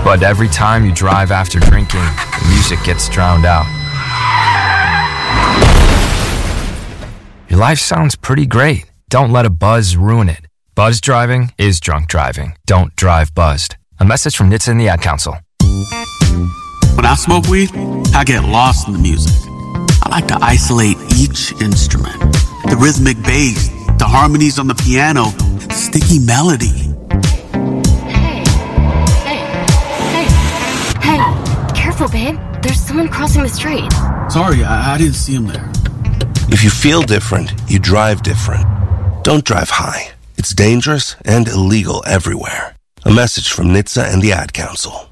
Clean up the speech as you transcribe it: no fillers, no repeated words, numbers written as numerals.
But every time you drive after drinking, the music gets drowned out. Your life sounds pretty great. Don't let a buzz ruin it. Buzz driving is drunk driving. Don't drive buzzed. A message from NHTSA and the Ad Council. When I smoke weed, I get lost in the music. I like to isolate each instrument. The rhythmic bass, the harmonies on the piano, the sticky melody. Hey, careful, babe. There's someone crossing the street. Sorry, I didn't see him there. If you feel different, you drive different. Don't drive high. It's dangerous and illegal everywhere. A message from NHTSA and the Ad Council.